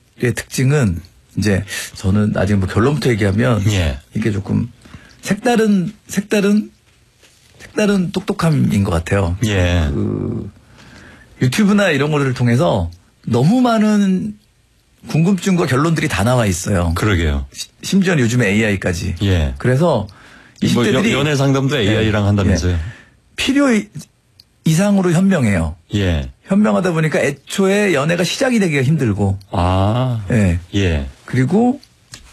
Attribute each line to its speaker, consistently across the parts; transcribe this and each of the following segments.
Speaker 1: 특징은 이제 저는 나중에 뭐 결론부터 얘기하면
Speaker 2: 예.
Speaker 1: 이게 조금 색다른 똑똑함인 것 같아요.
Speaker 2: 예.
Speaker 1: 그 유튜브나 이런 거를 통해서 너무 많은 궁금증과 결론들이 다 나와 있어요.
Speaker 2: 그러게요.
Speaker 1: 심지어 요즘에 AI까지.
Speaker 2: 예.
Speaker 1: 그래서 20대들이
Speaker 2: 뭐 연애 상담도 AI랑 한다면서요?
Speaker 1: 필요 이상으로 현명해요.
Speaker 2: 예.
Speaker 1: 현명하다 보니까 애초에 연애가 시작이 되기가 힘들고.
Speaker 2: 아.
Speaker 1: 예.
Speaker 2: 예.
Speaker 1: 그리고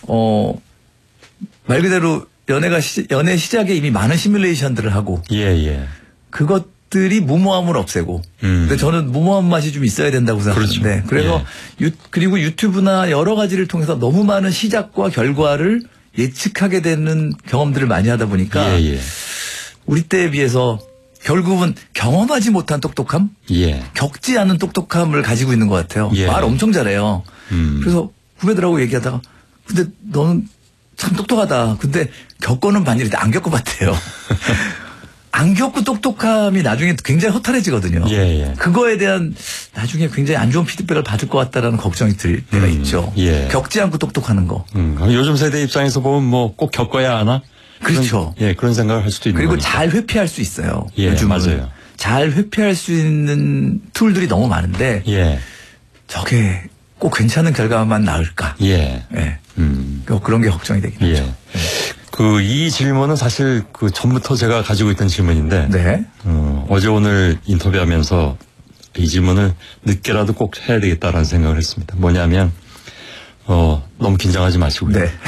Speaker 1: 말 그대로 연애 시작에 이미 많은 시뮬레이션들을 하고.
Speaker 2: 예.
Speaker 1: 그것들이 무모함을 없애고. 근데 저는 무모한 맛이 좀 있어야 된다고 생각하는데.
Speaker 2: 그렇죠.
Speaker 1: 그래서
Speaker 2: 예.
Speaker 1: 그리고 유튜브나 여러 가지를 통해서 너무 많은 시작과 결과를 예측하게 되는 경험들을 많이 하다 보니까.
Speaker 2: 예.
Speaker 1: 우리 때에 비해서 결국은 경험하지 못한 똑똑함?
Speaker 2: 예.
Speaker 1: 겪지 않은 똑똑함을 가지고 있는 것 같아요.
Speaker 2: 예.
Speaker 1: 말 엄청 잘해요. 그래서 후배들하고 얘기하다가 근데 너는 참 똑똑하다. 근데 겪고는 봤는데 안 겪어봤대요. 안 겪고 똑똑함이 나중에 굉장히 허탈해지거든요.
Speaker 2: 예.
Speaker 1: 그거에 대한 나중에 굉장히 안 좋은 피드백을 받을 것 같다라는 걱정이 들 때가 있죠.
Speaker 2: 예.
Speaker 1: 겪지 않고 똑똑하는 거.
Speaker 2: 요즘 세대 입장에서 보면 뭐 꼭 겪어야 하나?
Speaker 1: 그렇죠.
Speaker 2: 그런 생각을 할 수도 있는
Speaker 1: 그리고
Speaker 2: 거니까.
Speaker 1: 잘 회피할 수 있어요.
Speaker 2: 예,
Speaker 1: 요즘은.
Speaker 2: 맞아요.
Speaker 1: 잘 회피할 수 있는 툴들이 너무 많은데
Speaker 2: 예.
Speaker 1: 저게 꼭 괜찮은 결과만 나올까?
Speaker 2: 예.
Speaker 1: 예. 그런 게 걱정이 되긴 하죠.
Speaker 2: 이 질문은 사실 전부터 제가 가지고 있던 질문인데.
Speaker 1: 네.
Speaker 2: 어제 오늘 인터뷰하면서 이 질문을 늦게라도 꼭 해야 되겠다라는 생각을 했습니다. 뭐냐면, 너무 긴장하지 마시고요.
Speaker 1: 네.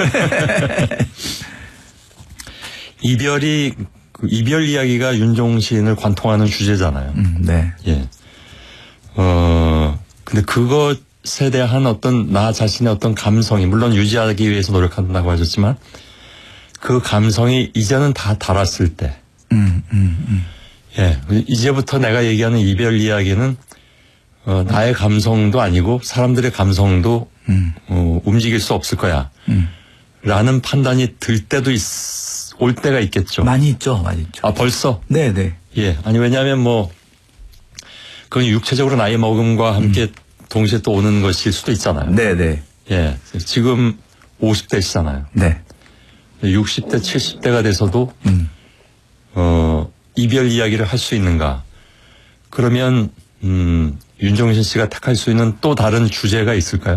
Speaker 2: 이별 이야기가 윤종신을 관통하는 주제잖아요.
Speaker 1: 네.
Speaker 2: 예. 근데 그것에 대한 나 자신의 어떤 감성이, 물론 유지하기 위해서 노력한다고 하셨지만, 그 감성이 이제는 다 달았을 때. 예. 이제부터 내가 얘기하는 이별 이야기는, 나의 감성도 아니고, 사람들의 감성도, 움직일 수 없을 거야. 라는 판단이 들 때도 올 때가 있겠죠.
Speaker 1: 많이 있죠. 많이 있죠.
Speaker 2: 아, 벌써?
Speaker 1: 네네.
Speaker 2: 예. 아니, 왜냐하면 그건 육체적으로 나이 먹음과 함께 동시에 또 오는 것일 수도 있잖아요.
Speaker 1: 네네.
Speaker 2: 예. 지금 50대시잖아요.
Speaker 1: 네.
Speaker 2: 60대, 70대가 돼서도, 이별 이야기를 할 수 있는가. 그러면, 윤종신 씨가 택할 수 있는 또 다른 주제가 있을까요?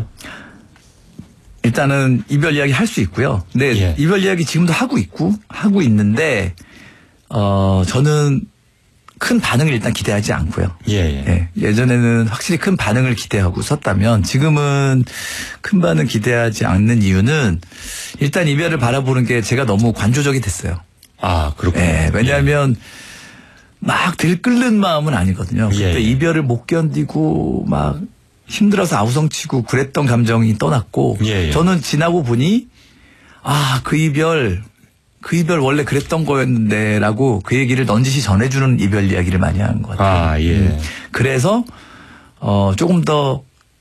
Speaker 1: 일단은 이별 이야기 할 수 있고요. 네.
Speaker 2: 예.
Speaker 1: 이별 이야기 지금도 하고 있는데, 저는 큰 반응을 일단 기대하지 않고요.
Speaker 2: 예.
Speaker 1: 예전에는 확실히 큰 반응을 기대하고 섰다면 지금은 큰 반응 기대하지 않는 이유는 일단 이별을 바라보는 게 제가 너무 관조적이 됐어요.
Speaker 2: 아, 그렇군요.
Speaker 1: 예, 왜냐하면 막 들끓는 마음은 아니거든요. 그때 이별을 못 견디고 막 힘들어서 아우성치고 그랬던 감정이 떠났고 저는 지나고 보니 그 이별 원래 그랬던 거였는데 라고 그 얘기를 넌지시 전해주는 이별 이야기를 많이 하는 것 같아요. 그래서 조금 더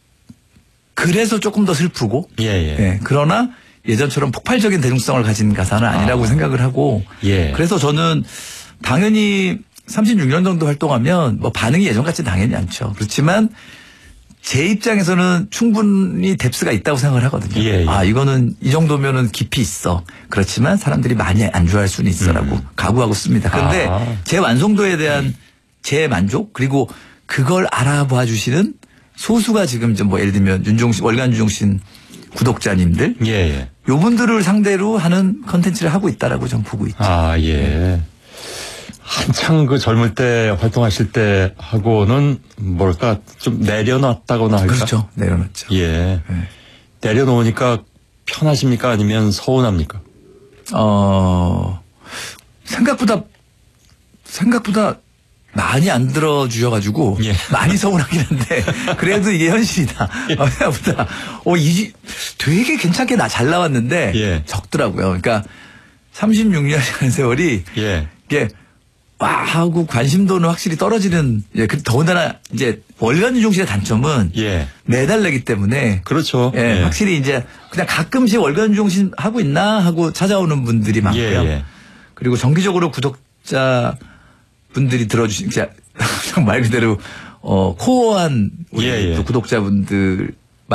Speaker 1: 슬프고 그러나 예전처럼 폭발적인 대중성을 가진 가사는 아니라고 생각을 하고 그래서 저는 당연히 36년 정도 활동하면 반응이 예전같이 당연히 않죠. 그렇지만 제 입장에서는 충분히 뎁스가 있다고 생각을 하거든요. 이거는 이 정도면은 깊이 있어. 그렇지만 사람들이 많이 안 좋아할 수는 있어라고 각오하고 씁니다. 그런데 제 완성도에 대한 제 만족 그리고 그걸 알아봐 주시는 소수가 지금 좀 예를 들면 월간 윤종신 구독자님들 요분들을 상대로 하는 컨텐츠를 하고 있다라고 좀 보고 있죠.
Speaker 2: 한창 젊을 때 활동하실 때 하고는 좀 내려놨다거나 할까?
Speaker 1: 그렇죠. 내려놨죠.
Speaker 2: 내려놓으니까 편하십니까? 아니면 서운합니까?
Speaker 1: 생각보다 많이 안 들어주셔가지고 많이 서운하긴 한데 그래도 이게 현실이다. 생각보다 되게 괜찮게 잘 나왔는데 적더라고요. 그러니까 36년이라는 세월이 이게 하고 관심도는 확실히 떨어지는 더군다나 이제 월간 윤종신의 단점은 매달 내기 때문에
Speaker 2: 그렇죠.
Speaker 1: 확실히 이제 그냥 가끔씩 월간 윤종신 하고 있나 하고 찾아오는 분들이 많고요. 그리고 정기적으로 구독자 분들이 들어주신 말 그대로 코어한 우리 구독자분들